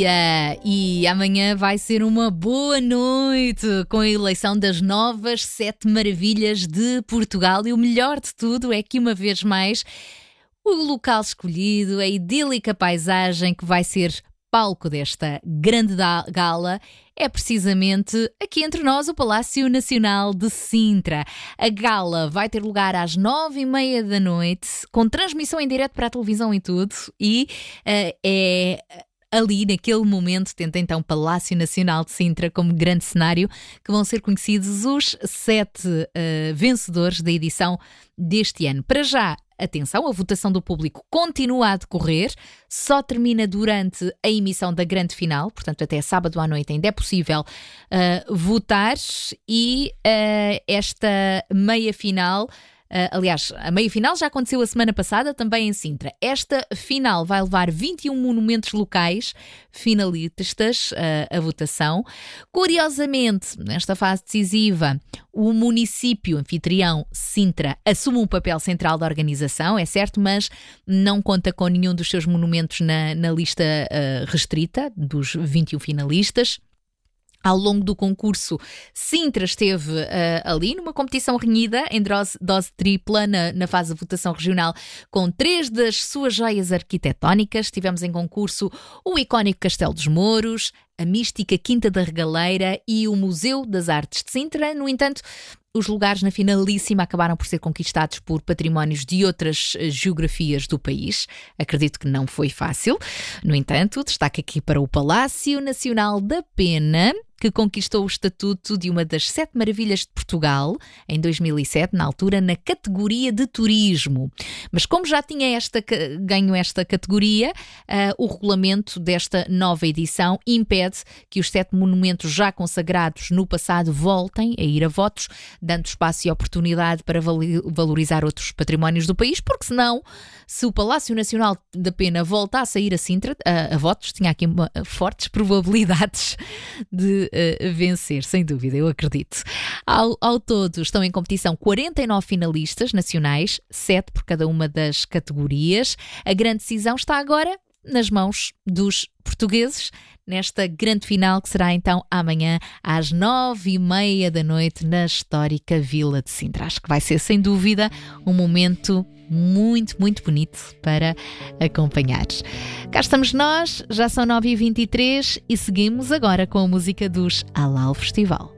dia! E amanhã vai ser uma boa noite com a eleição das novas 7 maravilhas de Portugal. E o melhor de tudo é que, uma vez mais, o local escolhido, a idílica paisagem que vai ser palco desta grande gala é precisamente aqui entre nós, o Palácio Nacional de Sintra. A gala vai ter lugar às 9h30 da noite, com transmissão em direto para a televisão e tudo, e é ali, naquele momento, tendo então Palácio Nacional de Sintra como grande cenário, que vão ser conhecidos os 7 vencedores da edição deste ano. Para já, atenção, a votação do público continua a decorrer, só termina durante a emissão da grande final, portanto até sábado à noite ainda é possível votar, e esta meia-final, aliás, a meia-final já aconteceu a semana passada, também em Sintra. Esta final vai levar 21 monumentos locais finalistas à votação. Curiosamente, nesta fase decisiva, o município anfitrião Sintra assume um papel central da organização, é certo, mas não conta com nenhum dos seus monumentos na lista restrita dos 21 finalistas. Ao longo do concurso, Sintra esteve ali numa competição renhida em dose tripla na fase de votação regional, com 3 das suas joias arquitetónicas. Tivemos em concurso o icónico Castelo dos Mouros, a mística Quinta da Regaleira e o Museu das Artes de Sintra. No entanto, os lugares na finalíssima acabaram por ser conquistados por patrimónios de outras geografias do país. Acredito que não foi fácil. No entanto, destaque aqui para o Palácio Nacional da Pena, que conquistou o estatuto de uma das 7 maravilhas de Portugal em 2007, na altura na categoria de turismo. Mas como já tinha ganho esta categoria, o regulamento desta nova edição impede que os 7 monumentos já consagrados no passado voltem a ir a votos, dando espaço e oportunidade para valorizar outros patrimónios do país, porque senão, se o Palácio Nacional da Pena voltasse a ir a Sintra a votos, tinha aqui fortes probabilidades de vencer, sem dúvida, eu acredito. Ao todo estão em competição 49 finalistas nacionais, 7 por cada uma das categorias. A grande decisão está agora nas mãos dos portugueses, nesta grande final que será então amanhã às 9h30 da noite na histórica Vila de Sintra. Acho que vai ser, sem dúvida, um momento muito, muito bonito para acompanhar. Cá estamos nós, já são 9h23 e seguimos agora com a música dos Halal Festival.